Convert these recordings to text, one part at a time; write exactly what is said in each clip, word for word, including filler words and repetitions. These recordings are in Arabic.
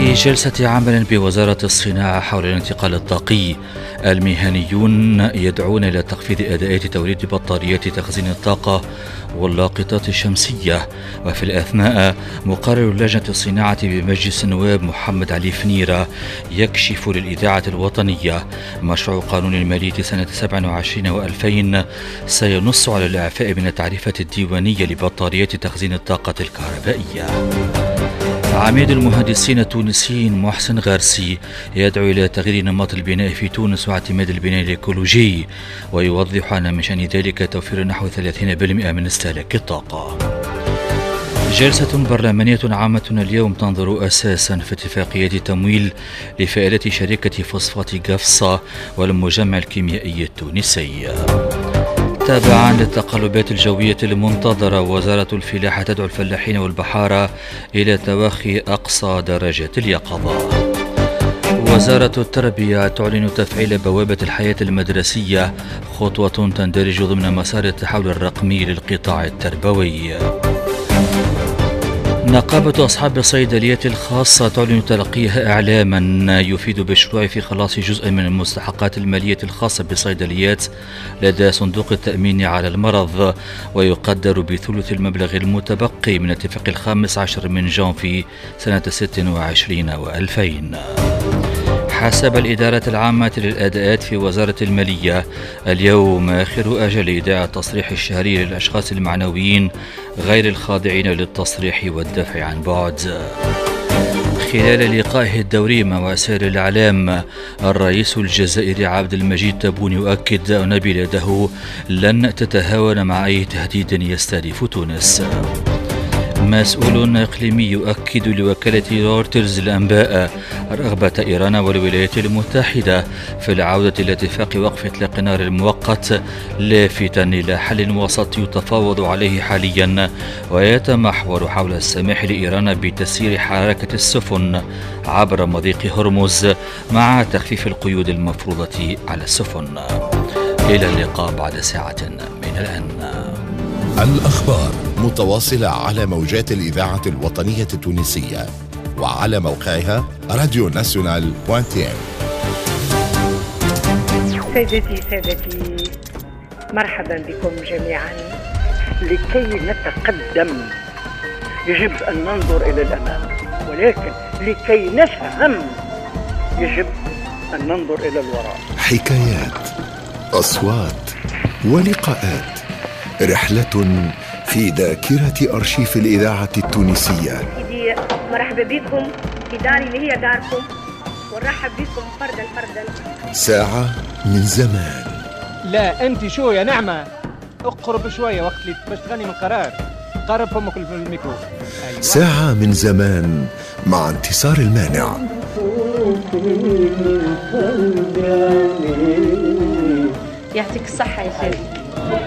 في جلسة عمل بوزارة الصناعة حول الانتقال الطاقي، المهنيون يدعون إلى تخفيض أداءات توليد بطاريات تخزين الطاقة واللاقطات الشمسية. وفي الأثناء مقرر لجنة الصناعة بمجلس النواب محمد علي فنيرة يكشف للإذاعة الوطنية مشروع قانون المالية سنة سبعة وعشرين وألفين سينص على الإعفاء من التعريفة الديوانية لبطاريات تخزين الطاقة الكهربائية. عميد المهندسين التونسيين محسن غارسي يدعو إلى تغيير نمط البناء في تونس واعتماد البناء الإيكولوجي، ويوضح أن من شأن ذلك توفير نحو ثلاثين بالمئة من استهلاك الطاقة. جلسة برلمانية عامة اليوم تنظر أساسا في اتفاقية تمويل لفائدة شركة فوسفات قفصة والمجمع الكيميائي التونسي. تابعا للتقلبات الجوية المنتظرة، وزارة الفلاحة تدعو الفلاحين والبحارة إلى توخي أقصى درجات اليقظة. وزارة التربية تعلن تفعيل بوابة الحياة المدرسية، خطوة تندرج ضمن مسار التحول الرقمي للقطاع التربوي. نقابة أصحاب الصيدليات الخاصة تعلن تلقيها إعلاما يفيد بالشروع في خلاص جزء من المستحقات المالية الخاصة بالصيدليات لدى صندوق التأمين على المرض، ويقدر بثلث المبلغ المتبقي من اتفاق الخامس عشر من جانفي سنة ست وعشرين وألفين. حسب الإدارة العامة للأداءات في وزارة المالية، اليوم آخر أجل إيداع التصريح الشهري للأشخاص المعنويين غير الخاضعين للتصريح والدفع عن بعد. خلال لقائه الدوري مع وسائل الإعلام، الرئيس الجزائري عبد المجيد تبون يؤكد أن بلاده لن تتهاون مع أي تهديد يستهدف تونس. مسؤول إقليمي يؤكد لوكالة رويترز الأنباء رغبة إيران والولايات المتحدة في العودة إلى اتفاق وقف إطلاق النار المؤقت، لافتا إلى حل وسط يتفاوض عليه حاليا ويتمحور حول السماح لإيران بتسيير حركة السفن عبر مضيق هرمز مع تخفيف القيود المفروضة على السفن. إلى اللقاء بعد ساعة من الآن. الأخبار متواصلة على موجات الإذاعة الوطنية التونسية وعلى موقعها راديو ناسيونال بوانتين. سيدتي سادتي، مرحبا بكم جميعا. لكي نتقدم يجب أن ننظر إلى الأمام، ولكن لكي نفهم يجب أن ننظر إلى الوراء. حكايات، أصوات ولقاءات، رحلة في ذاكرة أرشيف الإذاعة التونسية. سيدي مرحبا بكم في داري اللي هي داركم، ونرحب بكم فردا فردا. ساعة من زمان. لا أنت شو يا نعمة، اقرب شوية وقت اللي باش تغني من قرار، قرب فمك في الميكرو. أيوة. ساعة من زمان مع انتصار المانع. يعطيك الصحة يا خالد.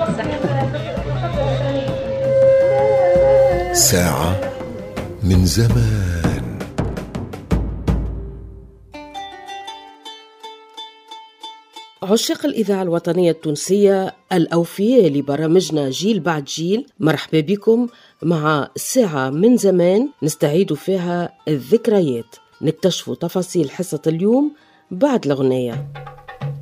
ساعة من زمان. عشاق الإذاعة الوطنية التونسية الأوفياء لبرامجنا جيل بعد جيل، مرحبا بكم مع ساعة من زمان نستعيد فيها الذكريات، نكتشف تفاصيل حصة اليوم بعد الأغنية.